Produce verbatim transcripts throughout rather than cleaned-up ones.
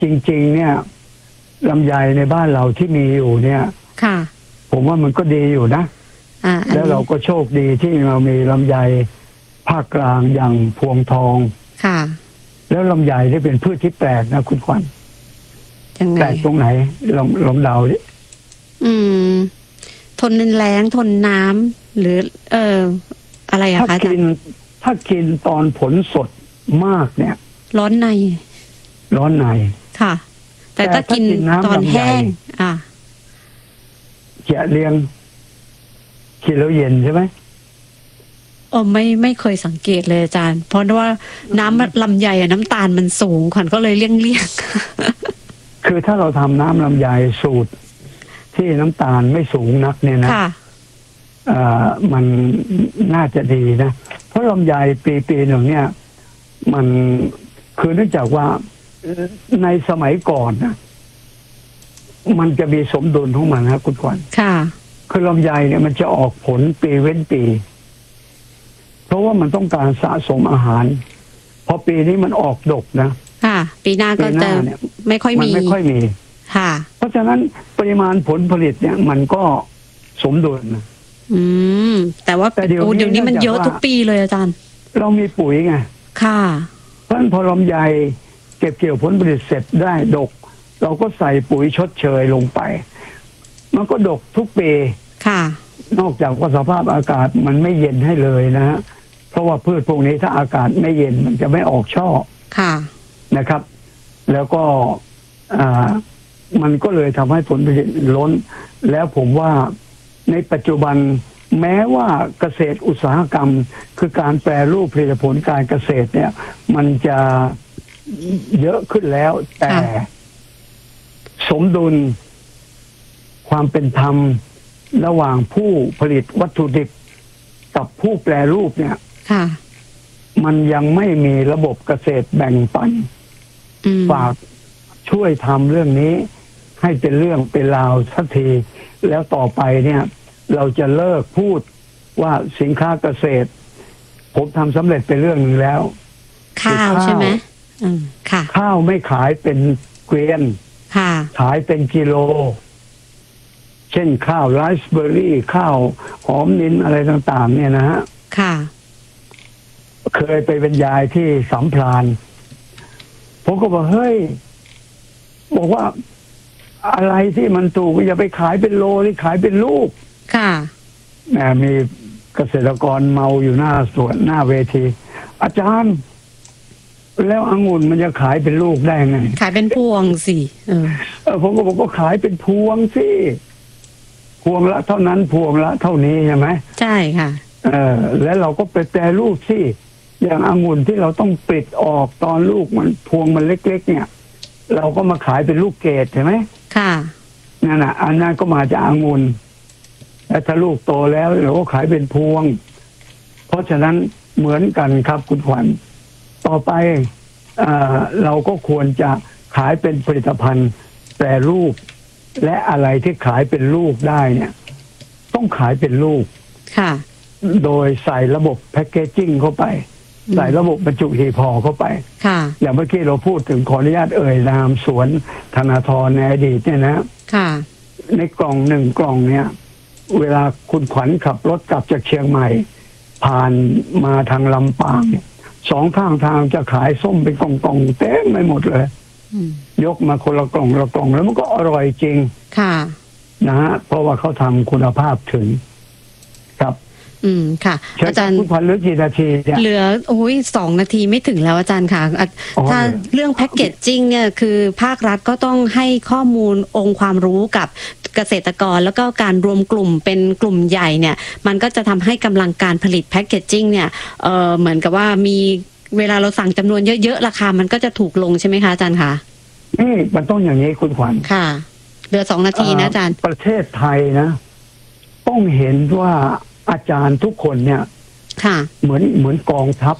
จริงๆเนี่ยลำไยในบ้านเราที่มีอยู่เนี่ยค่ะผมว่ามันก็ดีอยู่นะอ่าแล้วเราก็โชคดีที่เรามีลำไยภาคกลางอย่างพวงทองค่ะแล้วลำไยที่เป็นพืชที่แปลกนะคุณขวัญยังไงแปลกตรงไหนลองลองเดาดิอืมทนแรงทนน้ำหรือ เอออะไรอะคะถ้ากินถ้ากินตอนผลสดมากเนี่ยร้อนในร้อนในค่ะ แต่ถ้ากินตอนแห้งอ่ะเจียเรียงกินแล้วเย็นใช่ไหมเออไม่ไม่เคยสังเกตเลยอาจารย์เพราะว่าน้ำลำไยอะน้ำตาลมันสูงขวัญก็เลยเลี่ยงเลี่ยงคือถ้าเราทำน้ำลำไยสูตรที่น้ำตาลไม่สูงนักเนี่ยนะเอ่อมันน่าจะดีนะเพราะลำไยปีปีหนึ่งเนี่ยมันคือเนื่องจากว่าในสมัยก่อนนะมันจะมีสมดุลของมันนะคุณขวัญค่ะคือลำไยเนี่ยมันจะออกผลปีเว้นปีเพราะว่ามันต้องการสะสมอาหารพอปีนี้มันออกดกนะค่ะปีหน้าก็จะไม่ค่อยมีมันไม่ค่อยมีค่ะเพราะฉะนั้นปริมาณผลผลิตเนี่ยมันก็สมดุลนะอืมแต่ว่าแต่เดี๋ยวเดี๋ยวนี้มันเยอะทุกปีเลยอาจารย์เรามีปุ๋ยไงค่ะเพราะฉะนั้นพอลำไยเก็บเกี่ยวผลผลิตเสร็จได้ดกเราก็ใส่ปุ๋ยชดเชยลงไปมันก็ดกทุกปีค่ะนอกจากว่าสภาพอากาศมันไม่เย็นให้เลยนะฮะเพราะว่าพืชพวกนี้ถ้าอากาศไม่เย็นมันจะไม่ออกช่อค่ะนะครับ แล้วก็อ่ามันก็เลยทำให้ผลผลิตล้นแล้วผมว่าในปัจจุบันแม้ว่าเกษตรอุตสาหกรรมคือการแปรรูปผลิตผลการเกษตรเนี่ยมันจะเยอะขึ้นแล้วแต่สมดุลความเป็นธรรมระหว่างผู้ผลิตวัตถุดิบกับผู้แปรรูปเนี่ยมันยังไม่มีระบบเกษตรแบ่งปันฝากช่วยทำเรื่องนี้ให้เป็นเรื่องเป็นราวสักทีแล้วต่อไปเนี่ยเราจะเลิกพูดว่าสินค้าเกษตรผมทำสำเร็จเป็นเรื่องหนึ่งแล้วข้าวใช่ไหมอืมค่ะข้าวไม่ขายเป็นเกวียนค่ะขายเป็นกิโลเช่นข้าวไรซ์เบอร์รี่ข้าวหอมนินอะไรต่างๆเนี่ยนะฮะค่ะเคยไปบรรยายที่สัมพลานผมก็บอกเฮ้ยบอกว่าอะไรที่มันถูกอย่าไปขายเป็นโลนี่ขายเป็นลูกค่ะแหมมีเกษตรกรเมาอยู่หน้าสวนหน้าเวทีอาจารย์แล้วองุ่นมันจะขายเป็นลูกได้ไงขายเป็นพวงสิเออเออผมก็บอกก็ขายเป็นพวงสิพวงละเท่านั้นพวงละเท่านี้ใช่ไหมใช่ค่ะเออแล้วเราก็ไปแปรรูปสิอย่างองุ่นที่เราต้องปิดออกตอนลูกมันพวงมันเล็กๆเนี่ยเราก็มาขายเป็นลูกเกดใช่ไหมค่ะนั่นน่ะอันนั้นก็มาจากองุ่นแล้วถ้าลูกโตแล้วเราก็ขายเป็นพวงเพราะฉะนั้นเหมือนกันครับคุณขวัญต่อไปเอ่อเราก็ควรจะขายเป็นผลิตภัณฑ์แปรรูปและอะไรที่ขายเป็นลูกได้เนี่ยต้องขายเป็นลูกค่ะโดยใส่ระบบแพคเกจจิ้งเข้าไปใส่ระบบบรรจุหีบห่อเข้าไปค่ะอย่างเมื่อกี้เราพูดถึงขออนุญาตเอ่ยนามสวนธนาธรในอดีตเนี่ยนะค่ะในกล่องหนึ่งกล่องเนี่ยเวลาคุณขวัญขับรถกลับจากเชียงใหม่ผ่านมาทางลำปางสองข้างทางจะขายส้มเป็นกล่องๆเต็มไปหมดเลยยกมาคนละกล่องละกล่องแล้วมันก็อร่อยจริงค่ะนะฮะเพราะว่าเขาทำคุณภาพถึงครับอืมค่ะอาจารย์คุณขวัญเหลือกี่นาทีเนี่ยเหลือโอ้ยสองนาทีไม่ถึงแล้วอาจารย์ค่ะถ้าเรื่องแพ็กเกจจิ้งเนี่ยคือภาครัฐก็ต้องให้ข้อมูลองค์ความรู้กับเกษตรกรแล้วก็การรวมกลุ่มเป็นกลุ่มใหญ่เนี่ยมันก็จะทำให้กำลังการผลิตแพ็กเกจจิ้งเนี่ยเอ่อเหมือนกับว่ามีเวลาเราสั่งจำนวนเยอะๆราคามันก็จะถูกลงใช่ไหมคะอาจารย์คะนี่มันต้องอย่างนี้คุณขวัญค่ะเหลือสองนาทีนะอาจารย์ประเทศไทยนะต้องเห็นว่าอาจารย์ทุกคนเนี่ยค่ะเหมือนเหมือนกองทัพ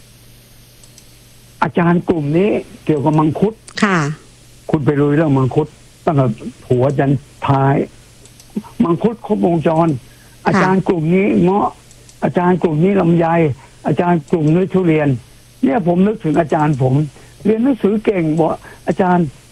อาจารย์กลุ่มนี้เกี่ยวกับมังคุดค่ะคุณไปรู้เรื่องมังคุดตั้งแต่หัวจนท้ายมังคุดครบวงจรอาจารย์กลุ่มนี้เงาะอาจารย์กลุ่มนี้ลำไยอาจารย์กลุ่มนี้ทุเรียนเนี่ยผมนึกถึงอาจารย์ผมเรียนหนังสือเก่งบอกอาจารย์